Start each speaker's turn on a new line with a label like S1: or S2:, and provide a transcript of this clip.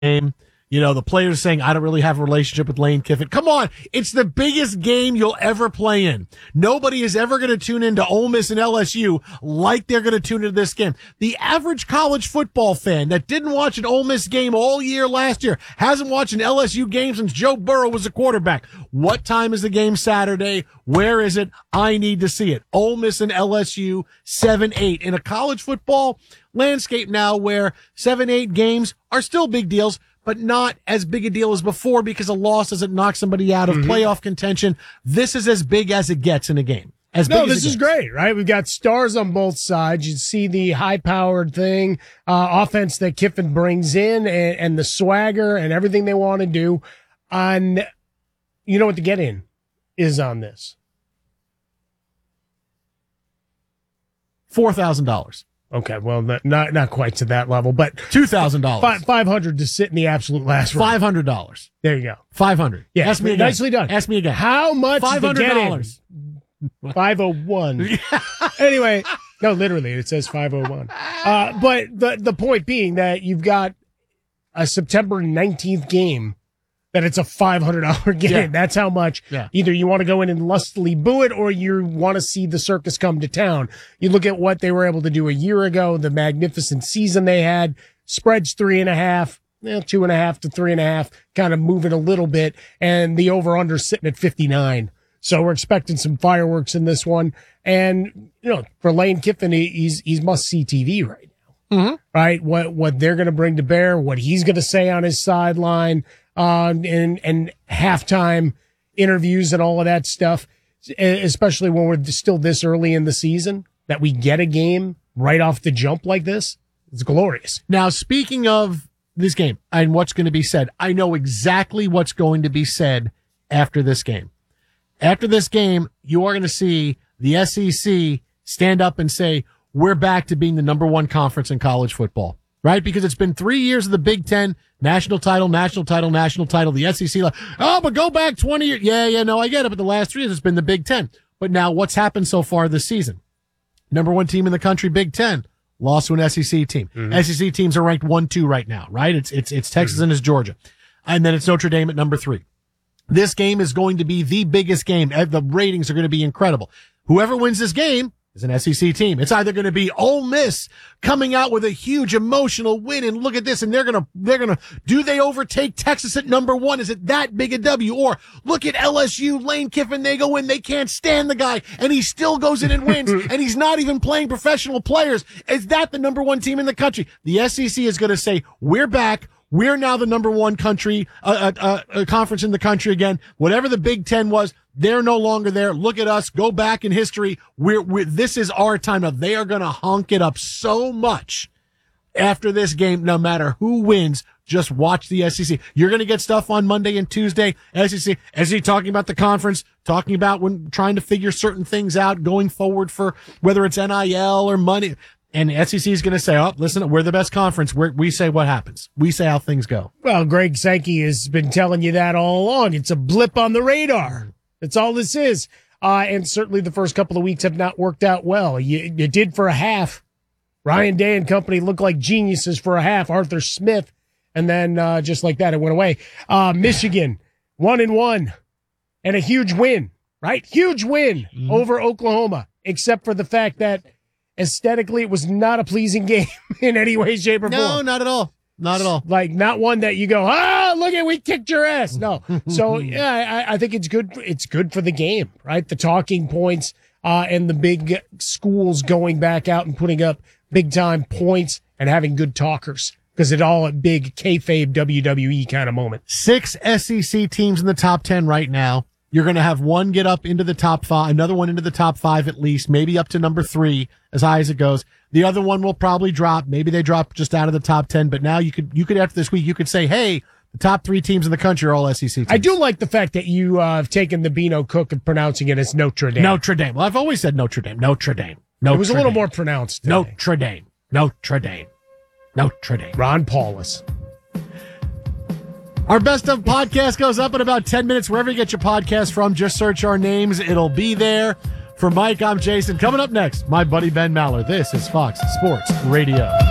S1: game. You know, the players saying, I don't really have a relationship with Lane Kiffin. Come on. It's the biggest game you'll ever play in. Nobody is ever going to tune into Ole Miss and LSU like they're going to tune into this game. The average college football fan that didn't watch an Ole Miss game all year last year, hasn't watched an LSU game since Joe Burrow was a quarterback. What time is the game Saturday? Where is it? I need to see it. Ole Miss and LSU 7-8 in a college football landscape now where 7-8 games are still big deals, but not as big a deal as before because a loss doesn't knock somebody out of playoff contention. This is as big as it gets in a game.
S2: This is great, right? We've got stars on both sides. You see the high-powered thing, offense that Kiffin brings in and the swagger and everything they want to do. And you know what the get-in is on this?
S1: $4,000.
S2: Okay, well, not quite to that level, but
S1: $2,000.
S2: $500 to sit in the absolute last row.
S1: $500.
S2: There you go.
S1: $500.
S2: Yeah,
S1: ask me again.
S2: Nicely done.
S1: Ask me again.
S2: How much?
S1: $500.
S2: 501. Anyway, no, literally, it says 501. But the point being that you've got a September 19th game. That it's a $500 game.
S1: Yeah.
S2: That's how much either you want to go in and lustily boo it or you want to see the circus come to town. You look at what they were able to do a year ago, the magnificent season they had, spreads 3.5, 2.5 to 3.5, kind of moving a little bit, and the over-under sitting at 59. So we're expecting some fireworks in this one. And, you know, for Lane Kiffin, he's must-see TV right now.
S1: Mm-hmm.
S2: Right? What they're going to bring to bear, what he's going to say on his sideline, and halftime interviews and all of that stuff, especially when we're still this early in the season, that we get a game right off the jump like this. It's glorious.
S1: Now, speaking of this game and what's going to be said, I know exactly what's going to be said after this game. After this game, you are going to see the SEC stand up and say, we're back to being the number one conference in college football. Right? Because it's been 3 years of the Big Ten, national title, national title, national title, the SEC. But go back 20 years. Yeah, no, I get it. But the last 3 years, it's been the Big Ten. But now what's happened so far this season? Number one team in the country, Big Ten, lost to an SEC team. Mm-hmm. SEC teams are ranked 1-2 right now, right? It's Texas and it's Georgia. And then it's Notre Dame at number 3. This game is going to be the biggest game. The ratings are going to be incredible. Whoever wins this game is an SEC team. It's either going to be Ole Miss coming out with a huge emotional win and look at this and they're going to, do they overtake Texas at number 1? Is it that big a W? Or look at LSU, Lane Kiffin, they go in, they can't stand the guy and he still goes in and wins and he's not even playing professional players. Is that the number 1 team in the country? The SEC is going to say, we're back. We're now the number 1 country, conference in the country again. Whatever the Big Ten was, they're no longer there. Look at us. Go back in history. This is our time. Now, they are going to honk it up so much after this game, no matter who wins. Just watch the SEC. You're going to get stuff on Monday and Tuesday. SEC talking about the conference, talking about when trying to figure certain things out going forward for whether it's NIL or money. And the SEC is going to say, oh, listen, we're the best conference. We say what happens. We say how things go.
S2: Well, Greg Sankey has been telling you that all along. It's a blip on the radar. That's all this is. And certainly the first couple of weeks have not worked out well. You did for a half. Ryan Day and company looked like geniuses for a half. Arthur Smith. And then just like that, it went away. Michigan, 1-1. And a huge win, right? Huge win over Oklahoma, except for the fact that aesthetically, it was not a pleasing game in any way, shape, or form.
S1: No, not at all. Not at all.
S2: Like, not one that you go, look at, we kicked your ass. No. So, yeah, I think it's good. It's good for the game, right? The talking points, and the big schools going back out and putting up big time points and having good talkers. Because it's all a big kayfabe WWE kind of moment.
S1: 6 SEC teams in the top 10 right now. You're going to have one get up into the top 5, another one into the top 5 at least, maybe up to number 3 as high as it goes. The other one will probably drop. Maybe they drop just out of the top 10, but now you could after this week, you could say, hey, the top 3 teams in the country are all SEC teams.
S2: I do like the fact that you have taken the Beano Cook and pronouncing it as Notre Dame.
S1: Notre Dame. Well, I've always said Notre Dame. Notre Dame. Notre
S2: It was a little more pronounced today.
S1: Notre Dame. Notre Dame. Notre Dame.
S2: Ron Paulus.
S1: Our Best Of podcast goes up in about 10 minutes. Wherever you get your podcast from, just search our names. It'll be there. For Mike, I'm Jason. Coming up next, my buddy Ben Maller. This is Fox Sports Radio.